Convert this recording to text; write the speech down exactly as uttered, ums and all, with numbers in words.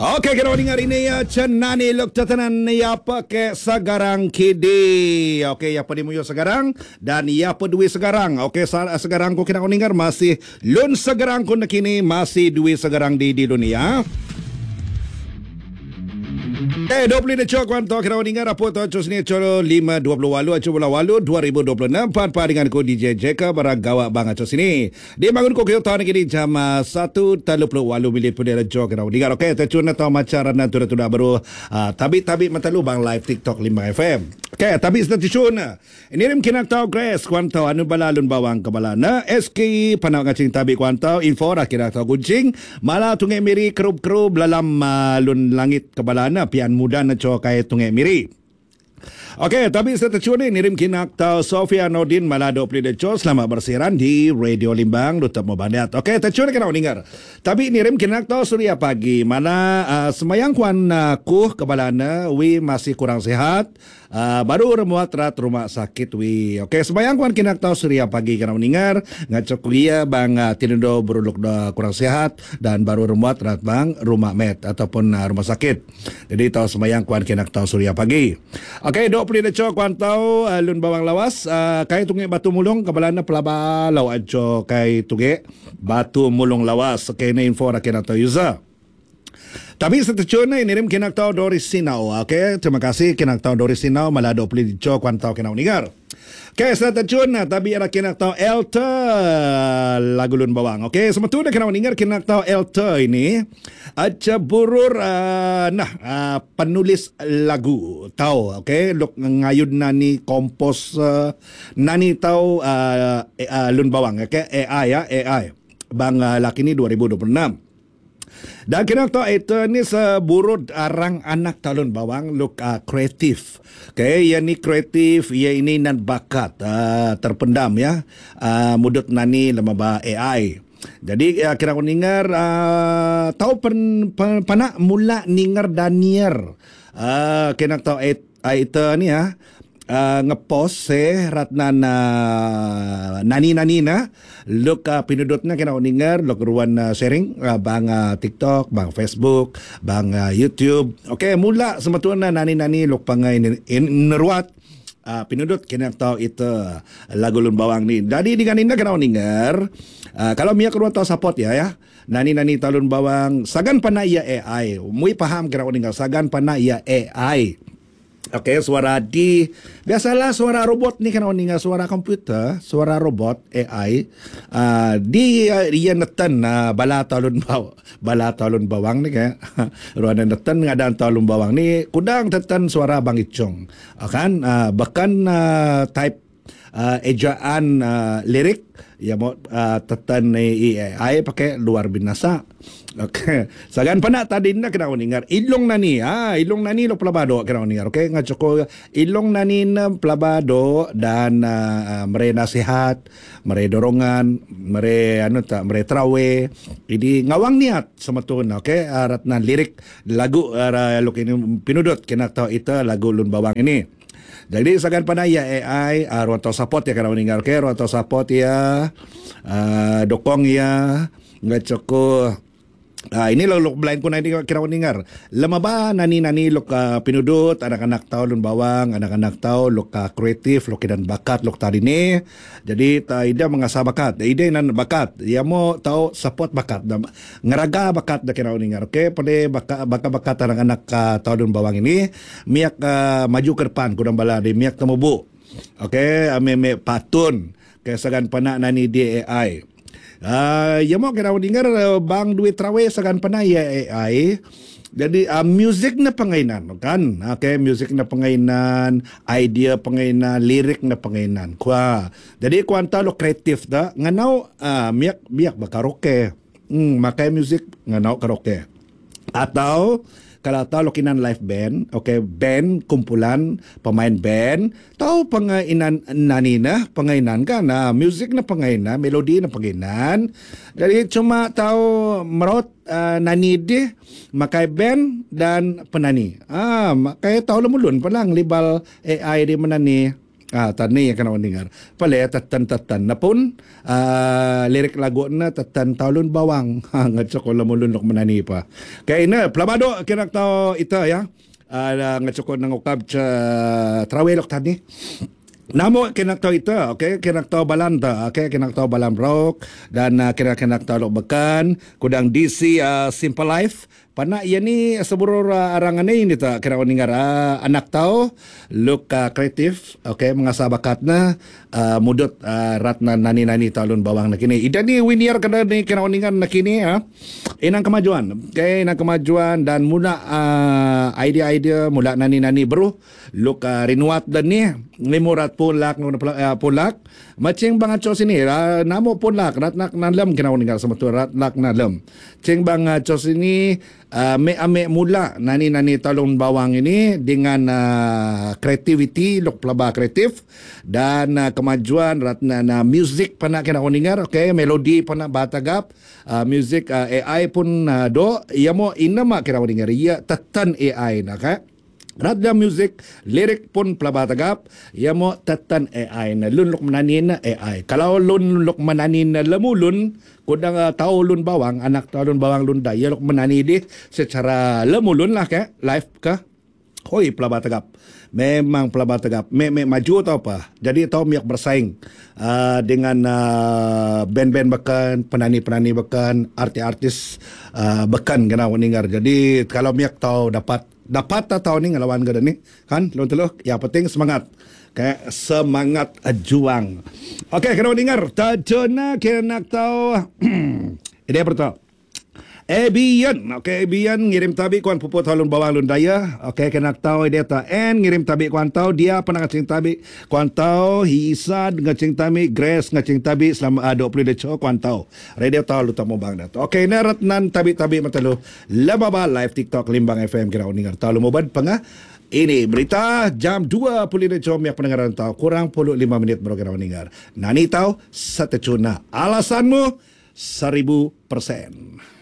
Okey, kita dengar ini ya cenani luk tatanan ya pakai segarang kidi. Okey, ya padimuyo segarang dan ya pedui segarang. Okey, segarang ko kita dengar masih lun segarang ko nakini masih dui segarang di di dunia. Eh, dua puluh dua kuanto kita dengar apa tu cus ni colo lima dua puluh walu acu bola walu dua ribu dua puluh enam pan dengan ko D J Jeka baragawa bang acu sini. Dia bangun ko kita tahu ni jam satu tiga puluh walu bilik pun dia jog kita dengar. Okey, tu cuna tahu macaran dan tu tu baru tabi-tabi matalu bang live TikTok lima F M. Okey, tabi sudah cuna. Ini rim kena tahu Grace kuanto anu balalun bawang kebalana S K panau ngacing tabi kuanto info dah kira tahu kucing malah tungai miri kerub-kerub lalam lun langit kebalana pian muda na cho kay tungai miri. Okey, tapi setelah ni nirim kinak tau Sofia Nordin Malado Plideco selamat bersiaran di Radio Limbang Duta Mobandat. Okey, tacune kena dengar. Tapi nirim kinak tau Surya pagi mana uh, semayang kuan uh, kuh kebalana wi masih kurang sehat. Uh, baru remuat rat rumah sakit wi. Okey, semayang kuan kinak tau Surya pagi kena dengar ngacok dia bang uh, tinudo beruluk da kurang sehat dan baru remuat rat bang rumah med ataupun uh, rumah sakit. Jadi tau semayang kuan kinak tau Surya pagi. Okey, dua puluh deco kuan tau uh, lun bawang lawas uh, kay tungi batu mulung kabalana pelaba law adjo kay tungi batu mulung lawas. Okey, na info na kinak tau user. Tapi seterusnya na inirim kinak tau Doris Sinau. Okey, terima kasih kinak tau Doris Sinau malado puli dico kuan tau kinau ningar. Okey, seterusnya tapi ada kinak tau Elta lagu lun bawang. Okey, semetu na kinau ningar kinak tau Elta ini aja burur uh, nah uh, penulis lagu tau. Okey, luk ngayud nani kompos uh, nani tau uh, uh, lun bawang. Okey, A I ya, A I. Bang uh, laki ni dua ribu dua puluh enam. Dan kena tahu itu ni seburut arang anak talun bawang look uh, kreatif. Okay, ia ni kreatif, ia ini nan bakat uh, terpendam ya. Uh, mudut nani lemaba A I. Jadi uh, kira ningar uh, tahu pen, pen, panak mula ningar danier. Uh, kena tahu itu ni ya. Uh, ngepost eh ratnan uh, nani-nani na look uh, pinudot na kena uningar look ruan uh, sharing uh, bang uh, TikTok, bang Facebook, bang uh, YouTube. Okay, mula sematuan na nani-nani look pangay ineruat uh, pinudot kena tahu itu uh, lagu lun bawang ni. Jadi dengan indah kena uningar uh, kalau miak ruan tahu support ya ya. Nani-nani talun bawang sagan pana ia A I. Mui paham kena uningar sagan pana ia A I. Okey, suara di biasalah suara robot ni kan orang suara komputer, suara robot A I. Uh, di uh, ia netan uh, bala talun baw, bala talun bawang ni kan. Ruan netan ngadaan talun bawang ni kudang tetan suara Bang Icong. Uh, kan uh, bahkan uh, type uh, ejaan uh, lirik ya mau uh, tetan ni A I pakai luar binasa. Okey, sagan panak tadi na kena uningar ilong nani ah ilong nani lo pelabado kena uningar. Okey, ngacoko ilong nani na pelabado dan uh, mere nasihat, mere dorongan, mere anu ta mere trawe. Ini ngawang niat semetun. Okey, uh, ratnan lirik lagu uh, lo kini pinudot kena tahu itu lagu lun bawang ini. Jadi sagan panaya A I uh, ruanto support ya kena uningar. Okey, ruanto support ya uh, dokong ya ngacoko. Ah, ini lo lok blind ko na ini kira ningar. Lama ba nani nani lok uh, pinudot anak-anak tao lun bawang, anak-anak tao lok uh, kreatif, lok dan bakat lok tadi ni. Jadi ta ida mengasah bakat. Ida nan bakat. Ia mo tao support bakat. Ngeraga bakat da kira ningar. Okey, pada bakat bakat anak-anak uh, tao lun bawang ini miak uh, maju ke depan kudang bala di miak temubu. Okey, ame me patun kesagan pana nani di A I. Ah, uh, ya mau kena dengar uh, bang duit trawe sagan panai ya A I. Jadi uh, music na pangainan kan. Okay, music na pangainan, idea pangainan, lirik na pangainan. Kwa. Jadi kuanta lo kreatif da nganaw uh, miyak miyak ba karaoke. Hmm, makai music nganaw karaoke. Atau kalau tahu lokinan live band, okay, band kumpulan pemain band, tahu pengainan nanina, pengainan kan, nah, music na pengainan, melodi na pengainan. Jadi cuma tahu merot uh, nani deh, makai band dan penani. Ah, makai tahu lemulun pelang libal A I di menani. Ah, tani yang kena dengar. Pala tatan-tatan na pun ah, lirik lagu na tatan taulun bawang. Ha ngacok ko lamulun lok manani pa. Kaya na plabado kina tao ita ya. Ah, ngacok ko nang ukab sa trawelok tani. Namo kinaktaw ita, okay? Kinaktaw balanta, okay? Kinaktaw balamrok dan uh, kinaktaw lokbakan, kudang D C uh, Simple Life. Pana yan ni saburor uh, arangan na yun ito. Kira ko ningar, uh, anak tao, look uh, creative, okay? Mga sabakat na, uh, mudot uh, rat na nani-nani talon bawang na kini. Ida ni winiar kada ni kira ko ningar na kini, ha? Inang kemajuan, okay? Inang kemajuan dan mula uh, idea-idea, mula nani-nani bro, look uh, rinuat dan ni, limurat pulak, uh, pulak, macing bang atso sini, uh, namo pulak, ratnak na lam, kira ko ningar sa matu, ratnak na lam. Cing bang atso sini, Uh, me-ame mula nani-nani talong bawang ini dengan uh, creativity, lok pelaba kreatif dan uh, kemajuan ratna na music pana kena oningar, okay, melodi pana batagap, uh, music uh, A I pun uh, do, ia mo inama kena oningar, ia tatan A I na ka. Radya music, lirik pun pelabatagap, ia mo tatan A I na lun lok mananin na A I. Kalau lun lok mananin na lemulun, kudang uh, tao lun bawang, anak tao lun bawang lun da, ia lok manani di secara lemulun lah ke, live ke. Hoi pelabatagap. Memang pelabatagap. Me, me maju atau apa. Jadi tau miak bersaing uh, dengan uh, band-band bekan, penani-penani bekan, artis-artis uh, bekan kena meninggal. Jadi kalau miak tau dapat dapat tak tahu ni ngelawan gada ni kan lo telo yang penting semangat kayak semangat juang. Okey kena dengar tajona kena nak tahu ide pertama Ebian, okey Ebian ngirim tabi kuan puput halun bawang lun daya. Okey kena tahu ide ta en ngirim tabi kuan tahu dia pernah ngacing tabi kuan tahu hisad ngacing tabi Grace ngacing tabi selama uh, dua puluh deco kuan tahu. Radio tahu lu tamu bang dat. Okey na ratnan tabi-tabi matalo lababa live TikTok Limbang F M kira uningar tahu lu moban pengah. Ini berita jam dua puluh deco miak pendengaran tahu kurang puluh lima minit baru kira uningar. Nani tahu satecuna alasanmu seribu persen.